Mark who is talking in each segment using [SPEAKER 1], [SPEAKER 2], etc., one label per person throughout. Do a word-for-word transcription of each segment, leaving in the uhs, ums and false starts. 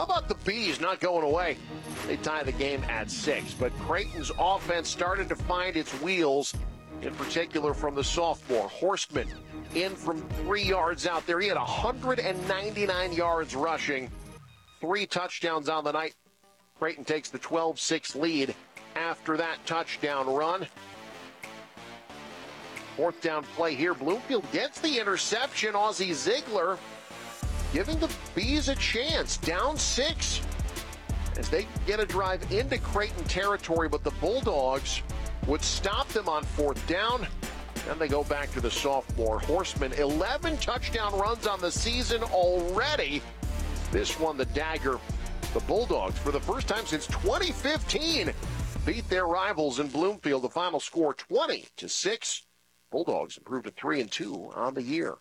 [SPEAKER 1] How about the Bees not going away? They tie the game at six, but Creighton's offense started to find its wheels, in particular from the sophomore. Horstman in from three yards out there. He had one hundred ninety-nine yards rushing, three touchdowns on the night. Creighton takes the twelve six lead after that touchdown run. Fourth down play here. Bloomfield gets the interception. Ozzie Ziegler giving the Bees a chance. Down six as they get a drive into Creighton territory, but the Bulldogs would stop them on fourth down. Then they go back to the sophomore. Horstman, eleven touchdown runs on the season already. This one, the dagger. The Bulldogs, for the first time since twenty fifteen, beat their rivals in Bloomfield. The final score, twenty to six. Bulldogs improved to three and two on the year.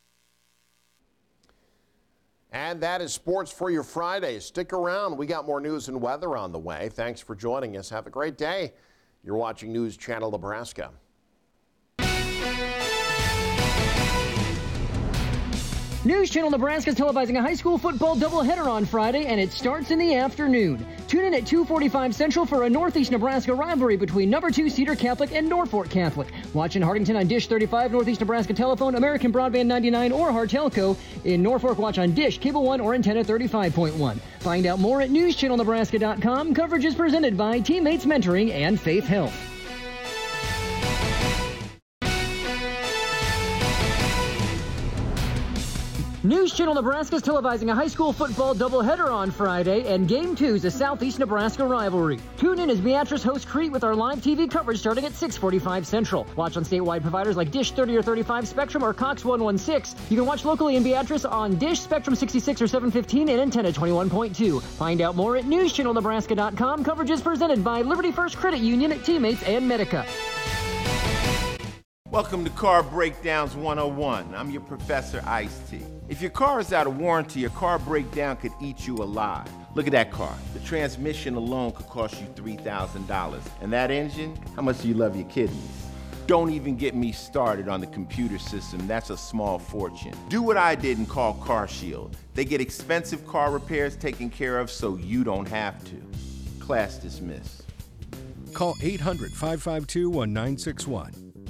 [SPEAKER 2] And that is sports for your Friday. Stick around. We got more news and weather on the way. Thanks for joining us. Have a great day. You're watching News Channel Nebraska.
[SPEAKER 3] News Channel Nebraska is televising a high school football doubleheader on Friday, and it starts in the afternoon. Tune in at two forty-five Central for a Northeast Nebraska rivalry between number two Cedar Catholic and Norfolk Catholic. Watch in Hardington on Dish thirty-five, Northeast Nebraska Telephone, American Broadband ninety-nine, or Hartelco. In Norfolk, watch on Dish, Cable one, or Antenna thirty-five point one. Find out more at news channel nebraska dot com. Coverage is presented by Teammates Mentoring and Faith Health. News Channel Nebraska is televising a high school football doubleheader on Friday, and Game two is a Southeast Nebraska rivalry. Tune in as Beatrice hosts Crete with our live T V coverage starting at six forty-five Central. Watch on statewide providers like Dish thirty or thirty-five Spectrum or Cox one sixteen. You can watch locally in Beatrice on Dish, Spectrum sixty-six or seven fifteen, and Antenna twenty-one point two. Find out more at news channel nebraska dot com. Coverage is presented by Liberty First Credit Union, Teammates, and Medica.
[SPEAKER 4] Welcome to Car Breakdowns one oh one. I'm your Professor Ice-T. If your car is out of warranty, a car breakdown could eat you alive. Look at that car. The transmission alone could cost you three thousand dollars. And that engine? How much do you love your kidneys? Don't even get me started on the computer system. That's a small fortune. Do what I did and call Car Shield. They get expensive car repairs taken care of so you don't have to. Class dismissed.
[SPEAKER 5] Call eight hundred, five five two, one nine six one.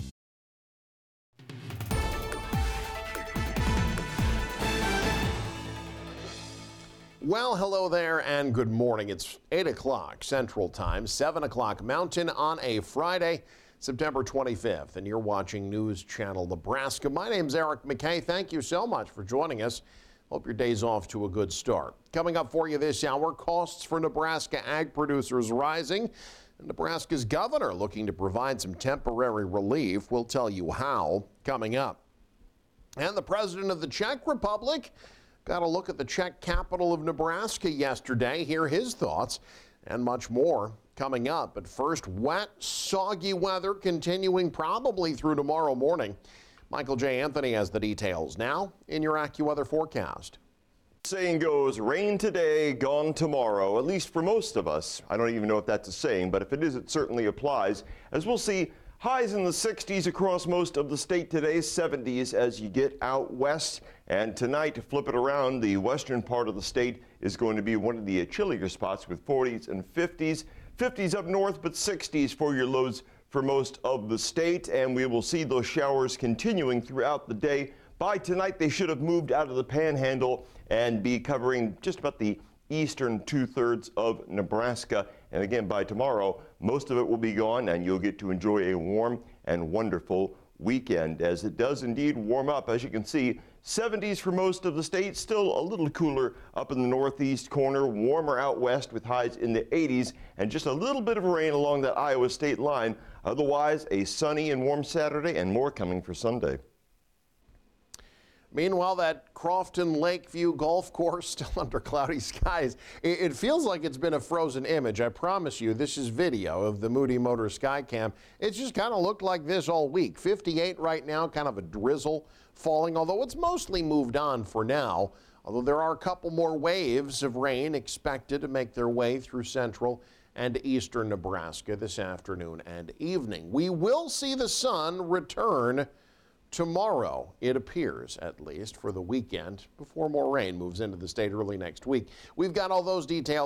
[SPEAKER 2] Well, hello there and good morning. It's eight o'clock Central Time, seven o'clock Mountain on a Friday, September twenty-fifth, and you're watching News Channel Nebraska. My name's Eric McKay. Thank you so much for joining us. Hope your day's off to a good start. Coming up for you this hour, costs for Nebraska ag producers rising. Nebraska's governor looking to provide some temporary relief. We'll tell you how coming up. And the president of the Czech Republic got a look at the Czech capital of Nebraska yesterday. Hear his thoughts and much more coming up. But first, wet, soggy weather continuing probably through tomorrow morning. Michael J. Anthony has the details now in your AccuWeather forecast.
[SPEAKER 6] Saying goes, rain today, gone tomorrow, at least for most of us. I don't even know if that's a saying, but if it is, it certainly applies. As we'll see, highs in the sixties across most of the state today, seventies as you get out west. And tonight, to flip it around, the western part of the state is going to be one of the chillier spots with forties and fifties. fifties up north, but sixties for your lows for most of the state. And we will see those showers continuing throughout the day. By tonight, they should have moved out of the panhandle and be covering just about the eastern two-thirds of Nebraska. And again, by tomorrow, most of it will be gone, and you'll get to enjoy a warm and wonderful weekend, as it does indeed warm up. As you can see, seventies for most of the state, still a little cooler up in the northeast corner, warmer out west with highs in the eighties, and just a little bit of rain along that Iowa state line. Otherwise, a sunny and warm Saturday, and more coming for Sunday.
[SPEAKER 2] Meanwhile, that Crofton Lakeview golf course still under cloudy skies. It feels like it's been a frozen image. I promise you, this is video of the Moody Motor Skycam. It's just kind of looked like this all week. fifty-eight right now, kind of a drizzle falling, although it's mostly moved on for now. Although there are a couple more waves of rain expected to make their way through central and eastern Nebraska this afternoon and evening. We will see the sun return tomorrow, it appears, at least for the weekend, before more rain moves into the state early next week. We've got all those details